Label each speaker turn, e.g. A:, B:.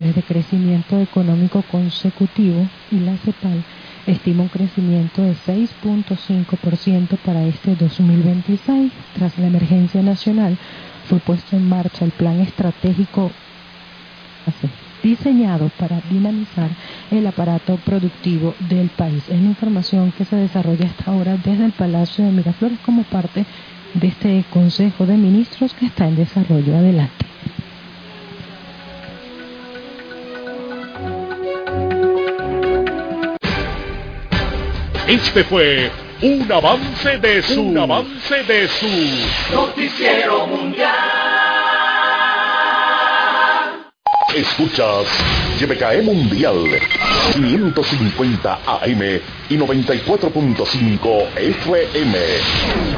A: indicadores de crecimiento económico consecutivo y la CEPAL estima un crecimiento de 6.5% para este 2026. Tras la emergencia nacional, fue puesto en marcha el plan estratégico diseñado para dinamizar el aparato productivo del país. Es la información que se desarrolla hasta ahora desde el Palacio de Miraflores como parte de este Consejo de Ministros que está en desarrollo. Adelante.
B: Este fue un avance de su
C: Noticiero Mundial.
B: Escuchas YBKE Mundial 550 AM y 94.5 FM.